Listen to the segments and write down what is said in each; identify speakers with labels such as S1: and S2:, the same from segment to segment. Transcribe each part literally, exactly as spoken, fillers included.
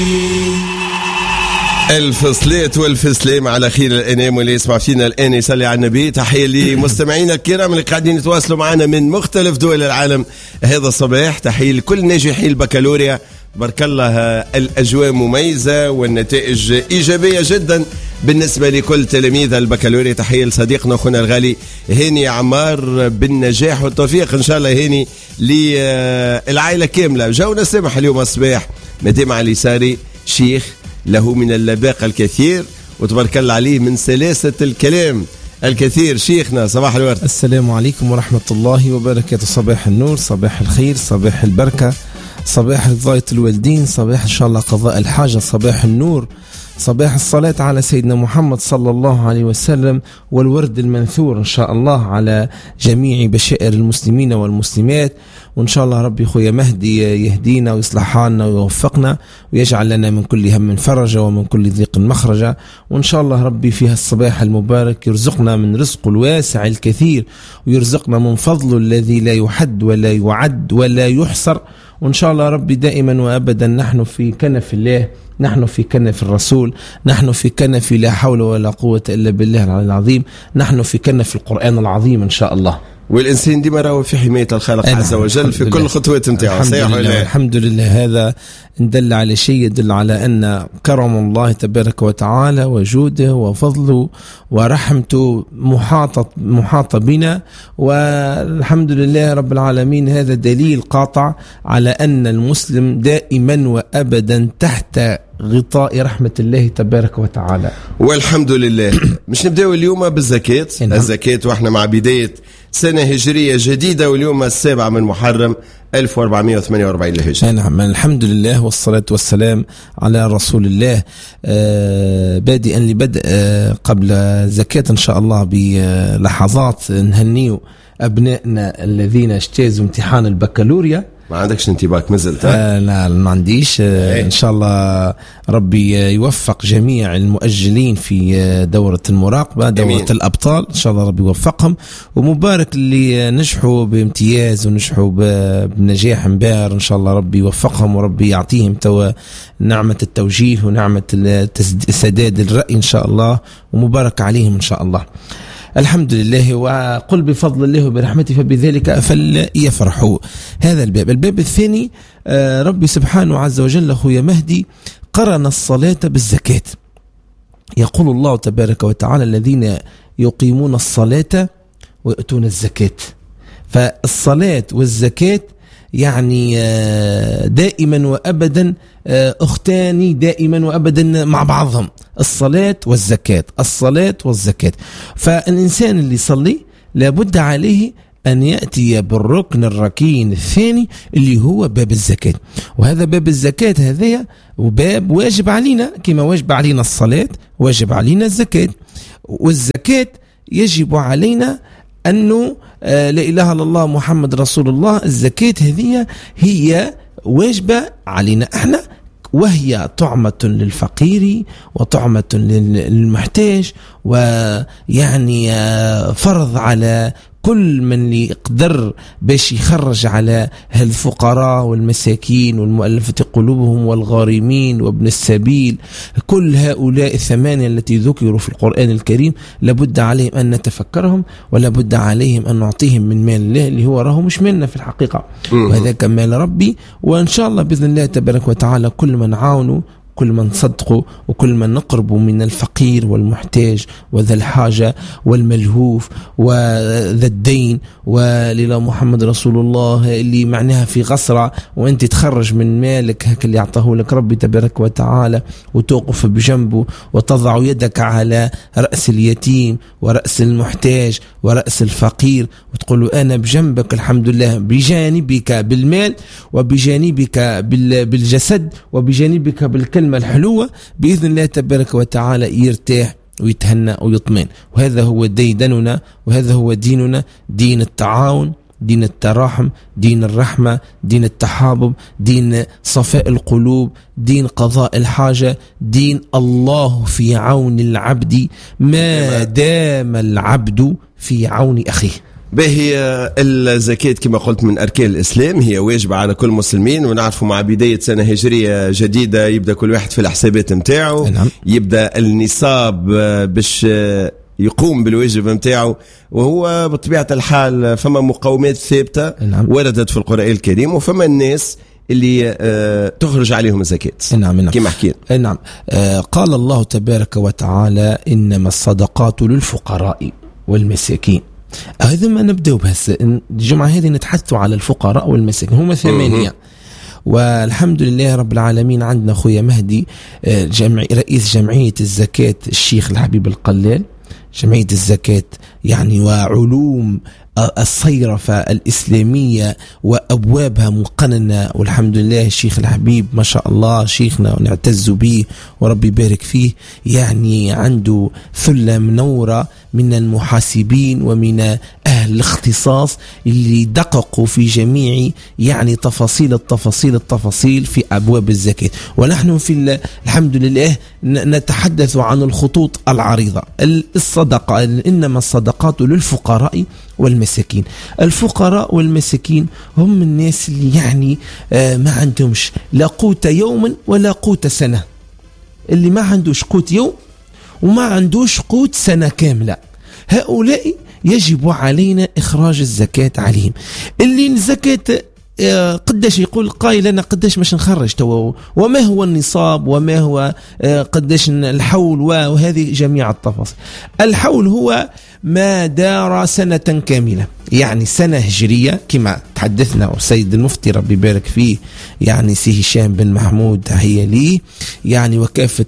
S1: ألف صليت والف سلام على خير الأنام واللي يسمع فينا الآن يصلي على النبي. تحية لمستمعينا الكرام اللي قاعدين يتواصلوا معنا من مختلف دول العالم هذا الصباح. تحية لكل ناجحي البكالوريا، بارك الله الأجواء مميزة والنتائج إيجابية جدا بالنسبة لكل تلاميذ البكالوريا. تحية لصديقنا أخونا الغالي هاني عمار بالنجاح والتوفيق إن شاء الله هاني للعائلة كاملة. جاونا سمح اليوم الصباح مدام علي ساري شيخ له من اللباقة الكثير وتبارك الله عليه من سلاسة الكلام الكثير. شيخنا صباح الورد.
S2: السلام عليكم ورحمة الله وبركاته. صباح النور، صباح الخير، صباح البركة، صباح رضاية الوالدين، صباح إن شاء الله قضاء الحاجة، صباح النور، صباح الصلاة على سيدنا محمد صلى الله عليه وسلم، والورد المنثور إن شاء الله على جميع بشائر المسلمين والمسلمات. وإن شاء الله ربي خويا مهدي يهدينا ويصلح حالنا ويوفقنا ويجعل لنا من كل هم فرجة ومن كل ضيق مخرجة. وإن شاء الله ربي في الصباح المبارك يرزقنا من رزقه الواسع الكثير ويرزقنا من فضله الذي لا يحد ولا يعد ولا يحصر. وإن شاء الله ربي دائما وأبدا نحن في كنف الله، نحن في كنف الرسول، نحن في كنف لا حول ولا قوة إلا بالله العلي العظيم، نحن في كنف القرآن العظيم إن شاء الله.
S1: والإنسان ديما راهو في حماية الخالق عز وجل في كل خطوات نتاعو.
S2: الحمد لله الحمد لله. هذا دل على شيء يدل على أن كرم الله تبارك وتعالى وجوده وفضله ورحمته محاطة محاطة بنا، والحمد لله رب العالمين. هذا دليل قاطع على أن المسلم دائما وأبدا تحت غطاء رحمة الله تبارك وتعالى.
S1: والحمد لله. مش نبدأ اليوم بالزكاة. الزكاة واحنا مع بداية سنة هجرية جديدة، واليوم السابع من محرم ألف وأربعمائة وثمانية وأربعين للهجرة.
S2: نعم الحمد لله والصلاة والسلام على رسول الله. آه بادئا لبدء آه قبل زكاة إن شاء الله بلحظات نهنيو أبنائنا الذين اجتازوا امتحان البكالوريا.
S1: ما عندكش انتباك مازلت؟
S2: آه لا ما عنديش. آه ان شاء الله ربي يوفق جميع المؤجلين في دورة المراقبة، دورة أمين. الأبطال ان شاء الله ربي يوفقهم، ومبارك اللي نجحوا بامتياز ونجحوا بنجاح مبار ان شاء الله ربي يوفقهم وربي يعطيهم توا نعمة التوجيه ونعمة السداد الرأي ان شاء الله، ومبارك عليهم ان شاء الله. الحمد لله. وقل بفضل الله وبرحمته فبذلك فليفرحوا. هذا الباب. الباب الثاني ربي سبحانه عز وجل أخويا مهدي قرن الصلاة بالزكاة. يقول الله تبارك وتعالى الذين يقيمون الصلاة ويؤتون الزكاة. فالصلاة والزكاة يعني دائما وأبدا أختان دائما وأبدا مع بعضهم، الصلاة والزكاة، الصلاة والزكاة. فالإنسان اللي يصلي لابد عليه أن يأتي بالركن الركين الثاني اللي هو باب الزكاة. وهذا باب الزكاة هذا وباب واجب علينا كما واجب علينا الصلاة واجب علينا الزكاة. والزكاة يجب علينا أنه لا إله إلا الله محمد رسول الله. الزكاة هذه هي واجبة علينا احنا، وهي طعمة للفقير وطعمة للمحتاج، ويعني فرض على كل من يقدر باش يخرج على الفقراء والمساكين والمؤلفة قلوبهم والغارمين وابن السبيل. كل هؤلاء الثمانية التي ذكروا في القرآن الكريم لابد عليهم أن نتفكرهم، ولابد عليهم أن نعطيهم من مال الله اللي هو راه مش منا في الحقيقة، وهذا كمال ربي. وإن شاء الله بإذن الله تبارك وتعالى كل من عاونوا، كل من صدقوا، وكل من نقرب من الفقير والمحتاج وذا الحاجة والملهوف وذا الدين ولله محمد رسول الله اللي معناها في غسرة، وانت تخرج من مالك هك اللي يعطاه لك ربي تبارك وتعالى وتوقف بجنبه وتضع يدك على رأس اليتيم ورأس المحتاج ورأس الفقير وتقول له أنا بجنبك الحمد لله، بجانبك بالمال وبجانبك بالجسد وبجانبك بالكلمة الحلوة، بإذن الله تبارك وتعالى يرتاح ويتهنى ويطمئن. وهذا هو ديدننا وهذا هو ديننا، دين التعاون، دين التراحم، دين الرحمة، دين التحابب، دين صفاء القلوب، دين قضاء الحاجة، دين الله في عون العبد ما دام العبد في عون أخيه.
S1: باهي الزكاة كما قلت من أركان الإسلام، هي واجبة على كل مسلمين، ونعرفوا مع بداية سنة هجرية جديدة يبدأ كل واحد في الحسابات متاعه.
S2: نعم.
S1: يبدأ النصاب باش يقوم بالواجب متاعه، وهو بطبيعة الحال فما مقومات ثابتة.
S2: نعم.
S1: وردت في القرآن الكريم، وفما الناس اللي آه تخرج عليهم الزكاة.
S2: نعم. نعم.
S1: كما حكينا.
S2: نعم. آه قال الله تبارك وتعالى إنما الصدقات للفقراء والمساكين. هذا ما نبدأ بهس الجمعة هذه نتحدث على الفقراء والمساكين، هم ثمانية. والحمد لله رب العالمين عندنا خويا مهدي جمعي رئيس جمعية الزكاة الشيخ الحبيب القلال، جمعية الزكاة يعني وعلوم الصيرفة الإسلامية وأبوابها مقننة، والحمد لله الشيخ الحبيب ما شاء الله شيخنا ونعتز به وربي يبارك فيه، يعني عنده ثلة منورة من المحاسبين ومن أهل الاختصاص اللي دققوا في جميع يعني تفاصيل التفاصيل التفاصيل في أبواب الزكاة. ونحن في الحمد لله نتحدث عن الخطوط العريضة. الصدقة إنما الصدقات للفقراء والمساكين. الفقراء والمساكين هم الناس اللي يعني آه ما عندهمش لا قوت يوم ولا قوت سنة، اللي ما عندوش قوت يوم وما عندوش قوت سنة كاملة، هؤلاء يجب علينا إخراج الزكاة عليهم. اللي الزكاة آه قداش يقول قايل لنا قداش مش نخرج تو، وما هو النصاب، وما هو آه قداش الحول، وهذه جميع التفاصيل. الحول هو ما دار سنة كاملة، يعني سنة هجرية كما تحدثنا السيد المفتي ربي يبارك فيه، يعني سي هشام بن محمود تحية ليه، يعني وكافة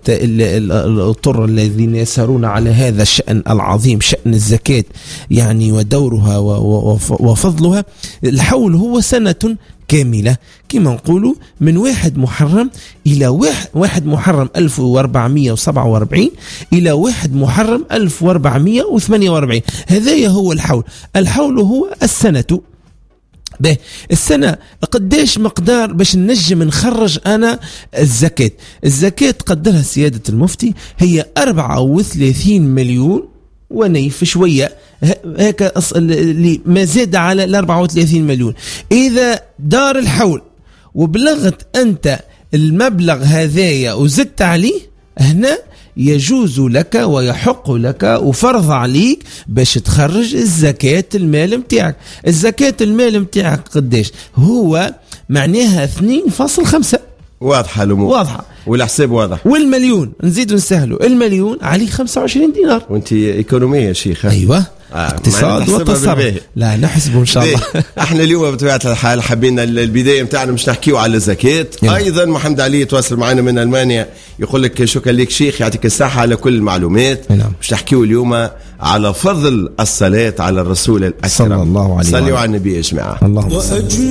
S2: الطر الذين يسارون على هذا الشأن العظيم، شأن الزكاة يعني ودورها وفضلها. الحول هو سنة كاملة كما نقولوا من واحد محرم إلى واحد, واحد محرم ألف وأربعمائة وسبعة وأربعين إلى واحد محرم ألف وأربعمائة وثمانية وأربعين. هذا هو الحول. الحول هو السنة. به السنة قداش مقدار باش نجم نخرج أنا الزكاة؟ الزكاة قدرها سيادة المفتي هي أربعة وثلاثين مليون ونيف شوية هيك اللي ما زاد على ال أربعة وثلاثين مليون. إذا دار الحول وبلغت أنت المبلغ هذايا وزدت عليه، هنا يجوز لك ويحق لك وفرض عليك باش تخرج الزكاة المال متاعك. الزكاة المال متاعك قداش هو؟ معناها اثنين فاصل خمسة.
S1: واضحة الأمور،
S2: واضحة،
S1: والحساب واضح.
S2: والمليون نزيد نسهله، المليون عليه خمسة وعشرين دينار.
S1: وانت ايكونومية يا شيخ.
S2: ايوه آه اقتصاد وتصرف، لا نحسبه ان شاء الله.
S1: احنا اليوم بطبيعة الحال حبينا البداية متاعنا مش نحكيو على الزكاة. ايضا محمد علي يتواصل معنا من المانيا يقول لك شكرا لك شيخ، يعطيك الصحة على كل المعلومات.
S2: نعم.
S1: مش نحكيو اليوم على فضل الصلاة على الرسول الأكرم
S2: صلى الله عليه وسلم.
S1: صلوا على النبي يا جماعة.
S2: اللهم